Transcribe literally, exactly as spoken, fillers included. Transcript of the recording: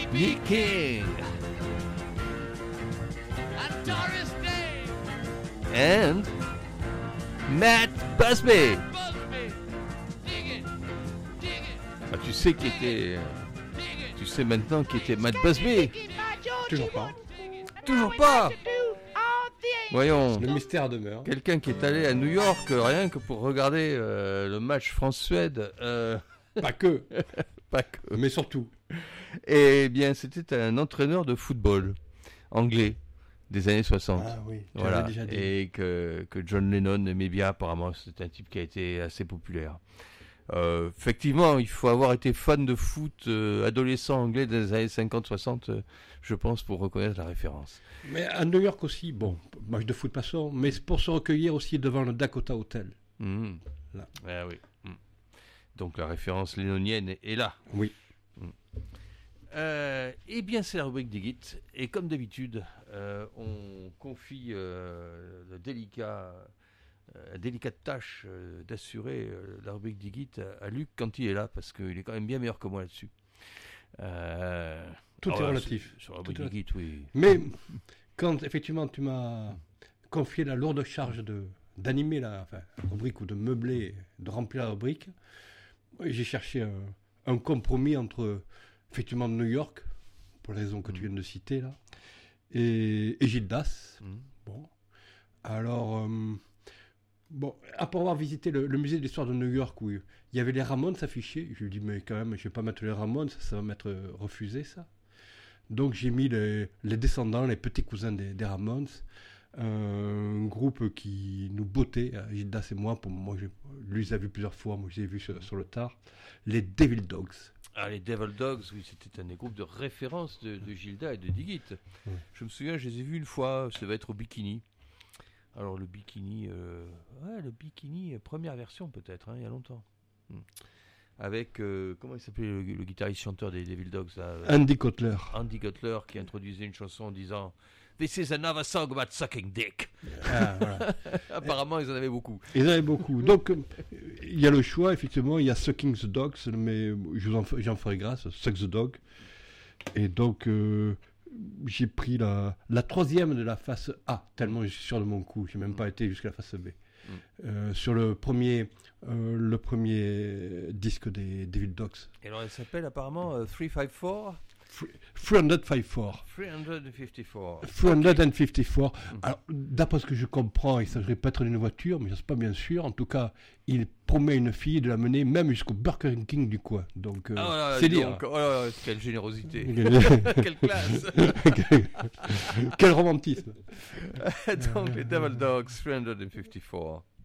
Nick King. And Matt Busby. Ah, tu sais qui était... Tu sais maintenant qui était Matt Busby. Toujours pas. Toujours pas. Voyons. Le mystère demeure. Quelqu'un qui est allé à New York euh, rien que pour regarder euh, le match France-Suède. Euh... Pas que. Pas que. Mais surtout. Eh bien, c'était un entraîneur de football anglais des années soixante. Ah oui, tu voilà. l'avais déjà dit. Et que, que John Lennon aimait bien, apparemment. C'est un type qui a été assez populaire. Euh, effectivement, il faut avoir été fan de foot euh, adolescent anglais des années cinquante soixante, euh, je pense, pour reconnaître la référence. Mais à New York aussi, bon, match de foot passons, mais c'est pour se recueillir aussi devant le Dakota Hotel. Mmh. Là. Ah oui. Mmh. Donc la référence lénonienne est, est là. Oui. Mmh. Euh, eh bien, c'est la rubrique des Gits. Et comme d'habitude, euh, on confie euh, le délicat, euh, la délicate tâche euh, d'assurer euh, la rubrique des Gits à, à Luc quand il est là, parce qu'il est quand même bien meilleur que moi là-dessus. Euh, Tout alors, est relatif. Sur, sur la rubrique Tout des Gits, oui. Mais quand effectivement tu m'as confié la lourde charge de d'animer la, enfin, la rubrique ou de meubler, de remplir la rubrique, j'ai cherché un, un compromis entre effectivement New York, pour les raisons que mmh. tu viens de citer là, et, et Gildas. Mmh. Bon, alors euh, bon, après avoir visité le, le musée de l'histoire de New York où il y avait les Ramones affichés, je lui ai dit mais quand même je vais pas mettre les Ramones, ça, ça va m'être refusé ça. Donc j'ai mis les, les descendants, les petits cousins des, des Ramones, un groupe qui nous bottait, Gildas et moi, pour moi, je, lui je l'ai vu plusieurs fois, moi je l'ai vu sur, sur le tard, les Devil Dogs. Ah, les Devil Dogs, oui, c'était un des groupes de référence de, de Gilda et de Digit. Oui. Je me souviens, je les ai vus une fois, ça va être au Bikini. Alors le Bikini, euh, ouais, le Bikini, première version peut-être, hein, il y a longtemps. Hmm. Avec, euh, comment il s'appelait le, le guitariste chanteur des Devil Dogs là, euh, Andy Cutler. Andy Cutler qui introduisait une chanson en disant This is another song about sucking dick. Ah, voilà. Apparemment, ils en avaient beaucoup. Ils en avaient beaucoup. Donc, il y a le choix, effectivement, il y a Sucking the Dogs, mais je vous en, j'en ferai grâce, Suck the Dog. Et donc, euh, j'ai pris la, la troisième de la face A, tellement je suis sûr de mon coup, j'ai même pas été jusqu'à la face B. Mm. Euh, sur le premier, euh, le premier disque des Devil Dogs. Et alors, elle s'appelle apparemment euh, three five four three fifty-four. three fifty-four. three fifty-four. Okay. Alors, d'après ce que je comprends, il ne s'agirait pas d'une voiture, mais je ne sais pas bien sûr. En tout cas, il promet à une fille de la mener même jusqu'au Burger King du coin. Donc, euh, ah, voilà, c'est dire. Oh là là, quelle générosité. Quelle classe. Quel romantisme. Donc, les Devil Dogs, three fifty-four.